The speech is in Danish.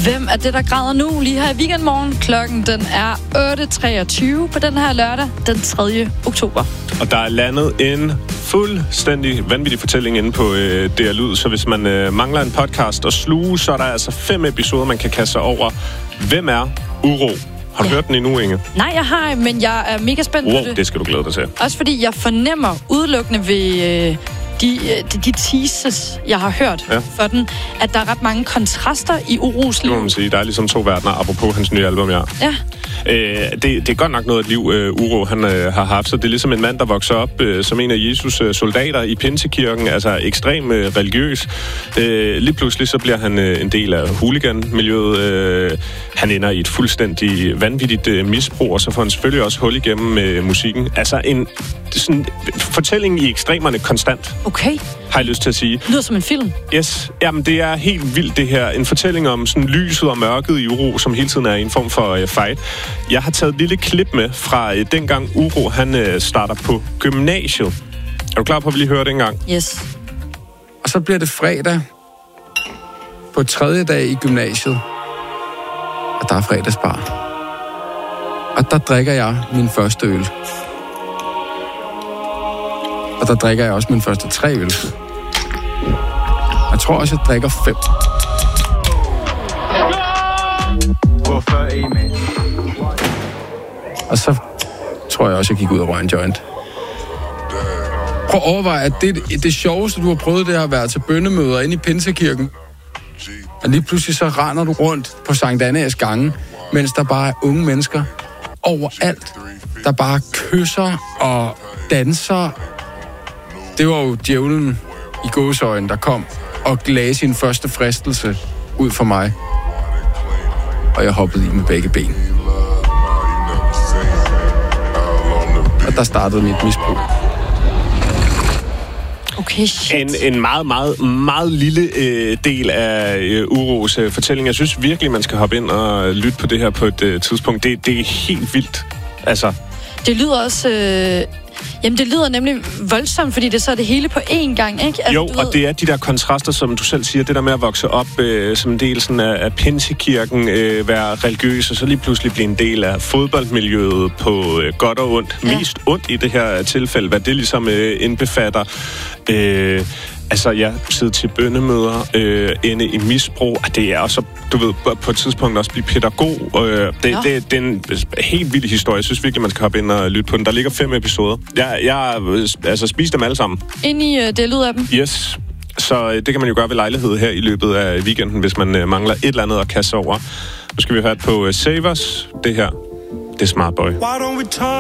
Hvem er det, der græder nu? Lige her i Weekendmorgen. Klokken den er 8.23 på den her lørdag, den 3. oktober. Og der er landet en fuldstændig vanvittig fortælling inde på DR Lyd, så hvis man mangler en podcast at sluge, så er der altså 5 episoder, man kan kaste sig over. Hvem er Uro? Har du hørt den endnu, Inge? Nej, jeg har, men jeg er mega spændt på det. Det skal du glæde dig til. Også fordi jeg fornemmer udelukkende ved de teases, jeg har hørt for den, at der er ret mange kontraster i Uros liv. Det må man sige. Der er ligesom 2 verdener, apropos hans nye album, ja. Det er godt nok noget, et liv Uro han har haft. Så det er ligesom en mand, der vokser op som en af Jesus' soldater i Pinsekirken, altså ekstrem religiøs. Lige pludselig så bliver han en del af hooligan-miljøet. Han ender i et fuldstændig vanvittigt misbrug, og så får han selvfølgelig også hul igennem musikken. Altså en sådan fortælling i ekstremerne konstant. Okay. Har jeg lyst til at sige. Det lyder som en film. Yes. Jamen, det er helt vildt, det her. En fortælling om sådan lyset og mørket i Uro, som hele tiden er en form for fight. Jeg har taget et lille klip med fra dengang Uro, han starter på gymnasiet. Er du klar på, at vi lige hører det engang? Yes. Og så bliver det fredag på 3. dag i gymnasiet. Og der er fredagsbar. Og der drikker jeg min første øl. Og der drikker jeg også min første 3 øl. Jeg tror også, jeg drikker 5. Og så tror jeg også, jeg gik ud og røg en joint. Prøv at overveje, at det sjoveste, du har prøvet, det har været til bønnemøder inde i Pinsekirken. Og lige pludselig så render du rundt på Sankt Annas gange, mens der bare er unge mennesker overalt, der bare kysser og danser. Det var jo djævlen i gåseøjne, der kom og lagde sin første fristelse ud for mig. Og jeg hoppede i med begge ben. Og der startede mit misbrug. Okay, shit. En meget, meget, meget lille del af Uros fortælling. Jeg synes virkelig, man skal hoppe ind og lytte på det her på et tidspunkt. Det er helt vildt. Altså. Det lyder også... Jamen, det lyder nemlig voldsomt, fordi det så er det hele på én gang, ikke? Altså, jo, og det er de der kontraster, som du selv siger, det der med at vokse op som en del sådan af Pinsekirken, være religiøs, og så lige pludselig blive en del af fodboldmiljøet på godt og ondt. Ja. Mest ondt i det her tilfælde, hvad det ligesom indbefatter. Altså, jeg sidder til bønnemøder, inde i misbrug, og det er også, du ved, på et tidspunkt også blive pædagog. Det er en helt vild historie. Jeg synes virkelig, man skal hoppe ind og lytte på den. Der ligger 5 episoder. Jeg altså spist dem alle sammen. Ind i det lyd af dem? Yes. Så det kan man jo gøre ved lejlighed her i løbet af weekenden, hvis man mangler et eller andet at kaste over. Nu skal vi høre på Savers. Det her, det er Smart Boy.